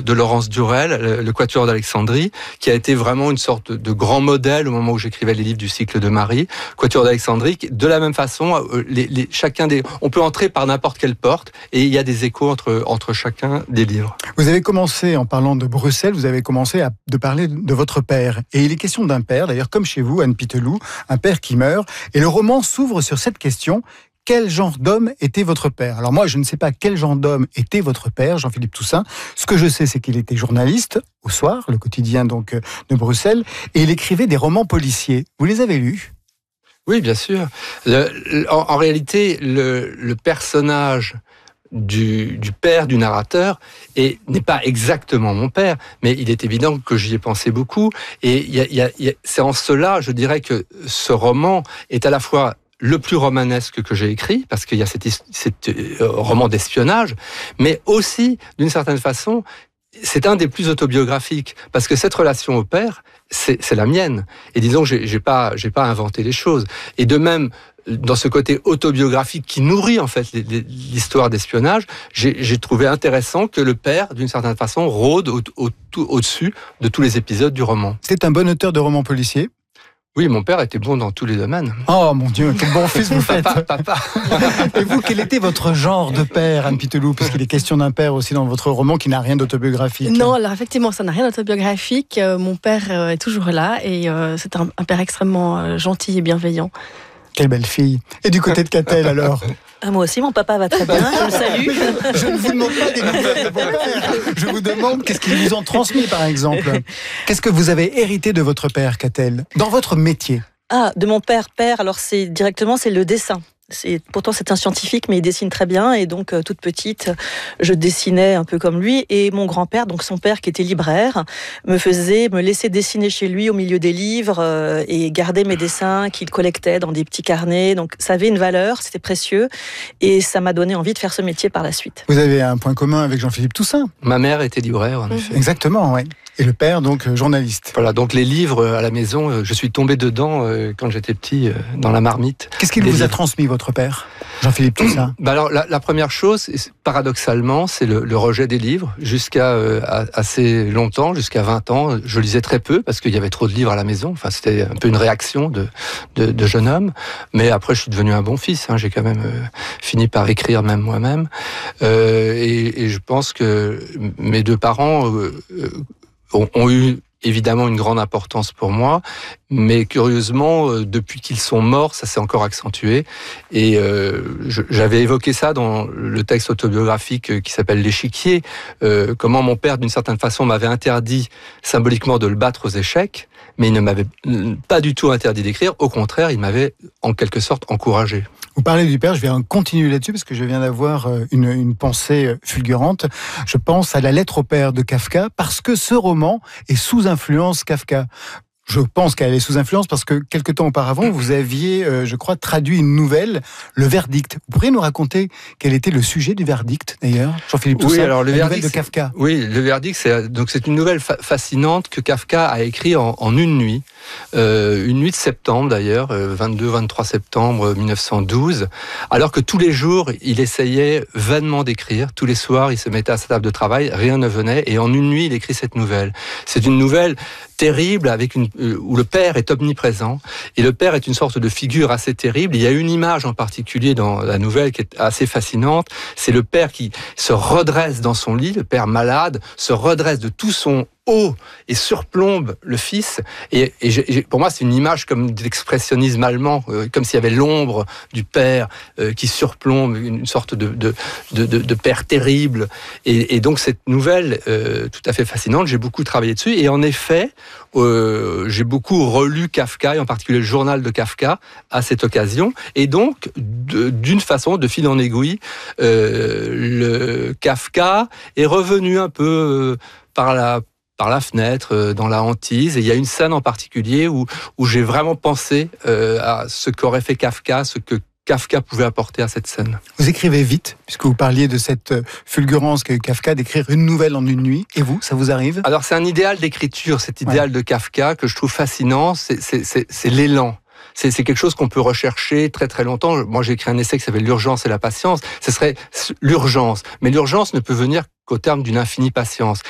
de Laurence Durel, le Quatuor d'Alexandrie, qui a été vraiment une sorte de grand modèle au moment où j'écrivais les livres du cycle de Marie. Quatuor d'Alexandrie, de la même façon, on peut entrer par n'importe quelle porte et il y a des échos entre chacun des livres. Vous avez commencé, en parlant de Bruxelles, vous avez commencé de parler de votre père. Et il est question d'un père, d'ailleurs comme chez vous, Anne Pitelou, un père qui meurt. Et le roman s'ouvre sur cette question. Quel genre d'homme était votre père ? Alors moi, je ne sais pas quel genre d'homme était votre père, Jean-Philippe Toussaint. Ce que je sais, c'est qu'il était journaliste, au Soir, le quotidien donc de Bruxelles, et il écrivait des romans policiers. Vous les avez lus ? Oui, bien sûr. En réalité, le personnage du père du narrateur n'est pas exactement mon père, mais il est évident que j'y ai pensé beaucoup. Et c'est en cela, je dirais que ce roman est à la fois le plus romanesque que j'ai écrit, parce qu'il y a cet roman d'espionnage, mais aussi, d'une certaine façon, c'est un des plus autobiographiques, parce que cette relation au père, c'est la mienne. Et disons que j'ai pas inventé les choses. Et de même, dans ce côté autobiographique qui nourrit en fait l'histoire d'espionnage, j'ai trouvé intéressant que le père, d'une certaine façon, rôde au-dessus de tous les épisodes du roman. C'est un bon auteur de romans policiers ? Oui, mon père était bon dans tous les domaines. Oh mon Dieu, quel bon fils vous faites. Papa. Et vous, quel était votre genre de père, Anne Pitelou ? Puisqu'il est question d'un père aussi dans votre roman qui n'a rien d'autobiographique. Non, alors effectivement, ça n'a rien d'autobiographique. Mon père est toujours là et c'est un père extrêmement gentil et bienveillant. Quelle belle fille. Et du côté de Catel, alors ? Moi aussi, mon papa va très bien, je le salue. Je ne vous demande pas des nouvelles de vos pères. Je vous demande qu'est-ce qu'ils vous ont transmis, par exemple. Qu'est-ce que vous avez hérité de votre père, Catel, dans votre métier ? De mon père, alors c'est le dessin. Pourtant c'est un scientifique, mais il dessine très bien, et donc toute petite, je dessinais un peu comme lui. Et mon grand-père, donc son père qui était libraire, me laissait dessiner chez lui au milieu des livres et garder mes dessins qu'il collectait dans des petits carnets. Donc ça avait une valeur, c'était précieux, et ça m'a donné envie de faire ce métier par la suite. Vous avez un point commun avec Jean-Philippe Toussaint. Ma mère était libraire, en effet. Exactement, oui. Et le père, donc, journaliste. Voilà, donc les livres à la maison, je suis tombé dedans quand j'étais petit, dans la marmite. Qu'est-ce qu'il vous a transmis, votre père, Jean-Philippe Toussaint ? Alors, la première chose, paradoxalement, c'est le rejet des livres. Jusqu'à assez longtemps, jusqu'à 20 ans, je lisais très peu parce qu'il y avait trop de livres à la maison. Enfin, c'était un peu une réaction de jeune homme. Mais après, je suis devenu un bon fils. J'ai quand même fini par écrire même moi-même. Et je pense que mes deux parents ont eu évidemment une grande importance pour moi, mais curieusement, depuis qu'ils sont morts, ça s'est encore accentué. Et j'avais évoqué ça dans le texte autobiographique qui s'appelle L'échiquier, comment mon père, d'une certaine façon, m'avait interdit symboliquement de le battre aux échecs, mais il ne m'avait pas du tout interdit d'écrire. Au contraire, il m'avait en quelque sorte encouragé. Vous parlez du père, je vais continuer là-dessus parce que je viens d'avoir une pensée fulgurante. Je pense à La lettre au père de Kafka parce que ce roman est sous influence Kafka. Je pense qu'elle est sous influence parce que quelque temps auparavant, vous aviez, je crois, traduit une nouvelle, Le Verdict. Vous pourriez nous raconter quel était le sujet du Verdict, d'ailleurs, Jean-Philippe Toussaint, alors, la nouvelle de Kafka. Oui, Le Verdict, c'est une nouvelle fascinante que Kafka a écrite en une nuit de septembre d'ailleurs, 22-23 septembre 1912, alors que tous les jours, il essayait vainement d'écrire. Tous les soirs, il se mettait à sa table de travail, rien ne venait, et en une nuit, il écrit cette nouvelle. C'est une nouvelle terrible où le père est omniprésent, et le père est une sorte de figure assez terrible. Il y a une image en particulier dans la nouvelle qui est assez fascinante, c'est le père qui se redresse dans son lit, le père malade, se redresse de tout son haut et surplombe le fils. Et pour moi, c'est une image comme d'expressionnisme allemand, comme s'il y avait l'ombre du père qui surplombe, une sorte de père terrible. Et donc, cette nouvelle, tout à fait fascinante, j'ai beaucoup travaillé dessus. Et en effet, j'ai beaucoup relu Kafka, et en particulier le journal de Kafka, à cette occasion. Et donc, d'une façon, de fil en aiguille, le Kafka est revenu un peu par la fenêtre, dans la hantise. Et il y a une scène en particulier où j'ai vraiment pensé à ce qu'aurait fait Kafka, ce que Kafka pouvait apporter à cette scène. Vous écrivez vite, puisque vous parliez de cette fulgurance qu'a eu Kafka d'écrire une nouvelle en une nuit. Et vous, ça vous arrive ? Alors, c'est un idéal d'écriture, cet idéal de Kafka que je trouve fascinant, c'est l'élan. C'est quelque chose qu'on peut rechercher très très longtemps. Moi, j'ai écrit un essai qui s'appelle L'urgence et la patience. Ce serait l'urgence. Mais l'urgence ne peut venir qu'au terme d'une infinie patience.